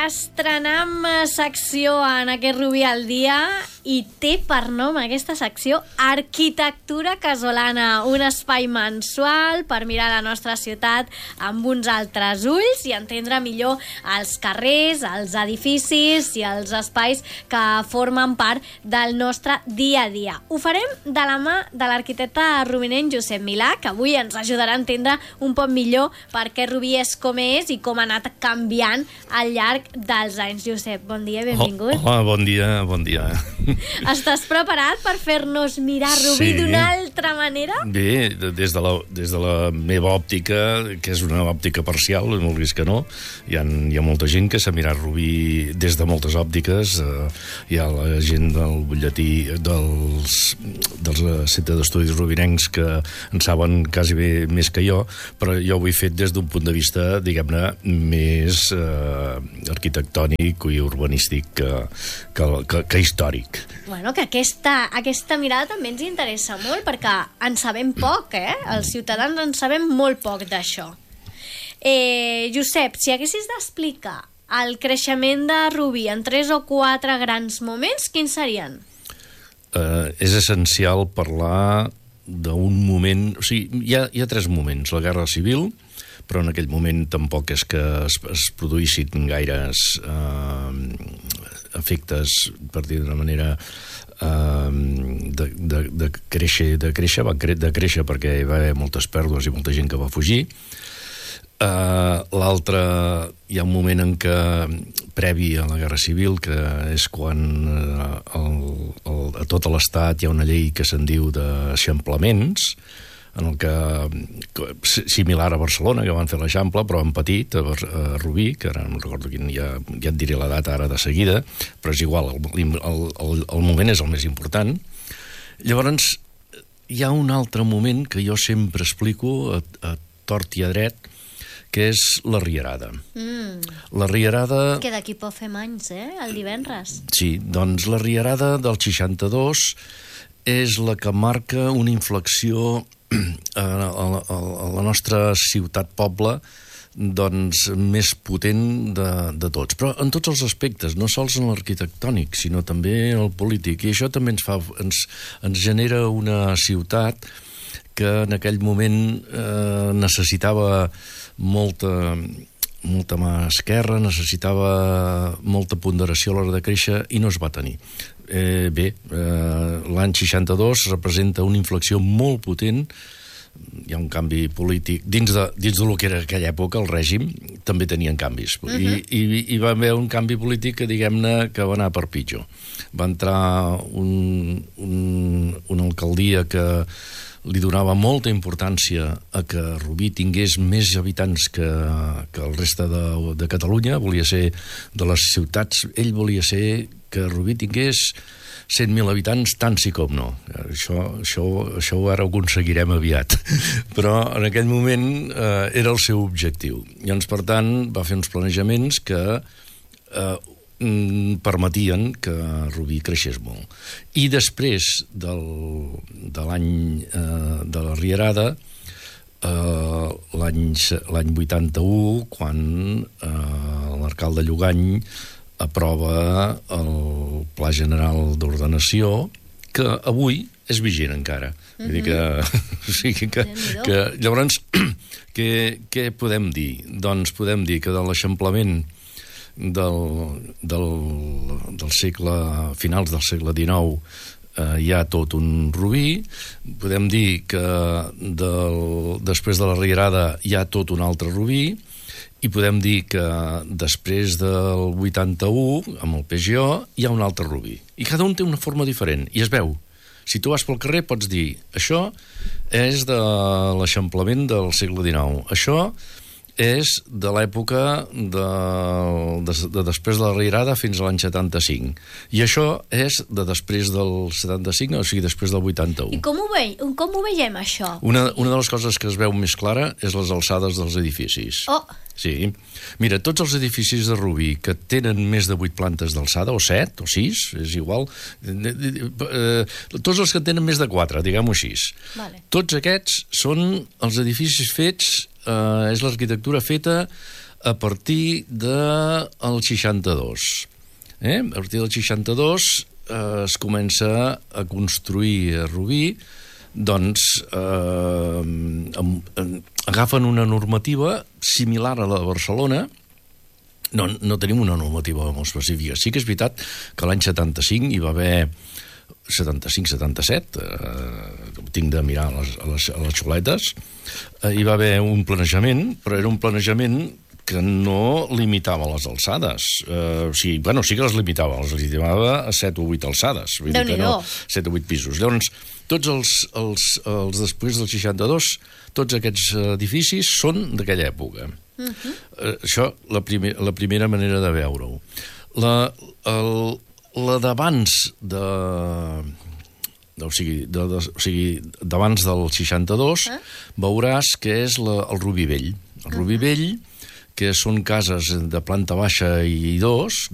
estrenem secció en aquest Rubí al dia i té per nom aquesta secció Arquitectura Casolana, un espai mensual per mirar la nostra ciutat amb uns altres ulls i entendre millor els carrers, els edificis i els espais que formen part del nostre dia a dia. Ho farem de la mà de l'arquitecte rubinenc Josep Milà, que avui ens ajudarà a entendre un poc millor per què Rubí és com és i com ha anat canviant al llarg dels anys. Josep, bon dia, benvingut. Hola, bon dia. Estàs preparat per fer-nos mirar Rubí d'una altra manera? Bé, des de la meva òptica, que és una òptica parcial, no vulguis que no, hi ha molta gent que s'ha mirat Rubí des de moltes òptiques. Hi ha la gent del butlletí dels centres d'estudis rubinencs que en saben quasi bé més que jo, però jo ho he fet des d'un punt de vista, diguem-ne, més arquitectònic i urbanístic que històric. Bueno, que aquesta mirada també ens interessa molt, perquè en sabem poc, Els ciutadans en sabem molt poc d'això. Josep, si haguessis d'explicar el creixement de Rubí en 3 o 4 grans moments, quins serien? És essencial parlar d'un moment... O sigui, hi ha 3 moments. La Guerra Civil, però en aquell moment tampoc és que es produïssin gaires efectes, per dir d'una manera, de créixer perquè hi va haver moltes pèrdues i molta gent que va fugir. L'altre, hi ha un moment en què, previ a la Guerra Civil, que és quan a tot l'Estat hi ha una llei que se'n diu d'eixamplaments, en el que, similar a Barcelona, que van fer l'Eixample, però en petit, a Rubí, que ara no recordo quin, ja et diré la data ara de seguida, però és igual, el moment és el més important. Llavors, hi ha un altre moment que jo sempre explico a tort i a dret, que és la Rierada. La Rierada... Que d'aquí pot fer anys, el divendres. Sí, doncs la Rierada del 62 és la que marca una inflexió a la nostra ciutat-poble, doncs, més potent de tots. Però en tots els aspectes, no sols en l'arquitectònic, sinó també en el polític. I això també ens genera una ciutat que en aquell moment necessitava molta mà esquerra, necessitava molta ponderació a l'hora de créixer i no es va tenir. L'any 62 representa una inflexió molt potent. Hi ha un canvi polític dins del que era aquella època, el règim també tenien canvis. I va haver un canvi polític que, diguem-ne, que va anar per pitjor. Va entrar una alcaldia que li donava molta importància a que Rubí tingués més habitants que el reste de Catalunya. Volia ser de les ciutats, ell volia ser que Rubí tingués 100.000 habitants, tant sí com no. Això ara ho aconseguirem aviat. Però en aquell moment era el seu objectiu. Llavors, per tant, va fer uns planejaments que permetien que Rubí creixés molt. I després de l'any de la Rierada, l'any 81, quan l'alcalde Llogany aprova el Pla General d'Ordenació, que avui és vigent encara. Vull dir que llavors, què podem dir? Doncs podem dir que de l'eixamplament del segle, finals del segle XIX, hi ha tot un Rubí. Podem dir que després de la Rierada hi ha tot un altre Rubí, i podem dir que després del 81, amb el PGO, hi ha un altre Rubí. I cada un té una forma diferent, i es veu. Si tu vas pel carrer pots dir, això és de l'eixamplament del segle XIX, això és de l'època de després de la Rierada fins a l'any 75. I això és de després del 75, o sigui, després del 81. I com ho veiem, això? Una de les coses que es veu més clara és les alçades dels edificis. Oh! Sí. Mira, tots els edificis de Rubí que tenen més de 8 plantes d'alçada, o 7, o 6, és igual, tots els que tenen més de 4, diguem-ho així. Vale. Tots aquests són els edificis fets, és l'arquitectura feta a partir del 62. A partir del 62 es comença a construir a Rubí, doncs agafen una normativa similar a la de Barcelona. No tenim una normativa molt específica. Sí que és veritat que l'any 75 hi va haver 75-77, tinc de mirar a les xuletes, hi va haver un planejament, però era un planejament que no limitava les alçades. Sí que les limitava, les limitava a 7 o 8 alçades. Déu-n'hi-do. 7 o 8 pisos. Llavors, tots els després del 62, tots aquests edificis són d'aquella època. Això, la primera manera de veure-ho. La d'abans d'abans del 62 veuràs que és el Rubí Vell. El Rubí Vell, que són cases de planta baixa i 2,